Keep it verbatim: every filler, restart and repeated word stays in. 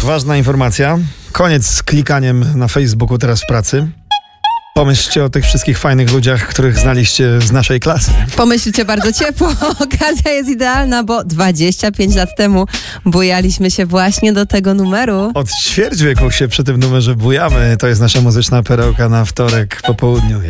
ważna informacja. Koniec z klikaniem na Facebooku teraz w pracy. Pomyślcie o tych wszystkich fajnych ludziach, których znaliście z naszej klasy. Pomyślcie bardzo ciepło. Okazja jest idealna, bo dwadzieścia pięć lat temu bujaliśmy się właśnie do tego numeru. Od ćwierć wieku się przy tym numerze bujamy. To jest nasza muzyczna perełka na wtorek po południu.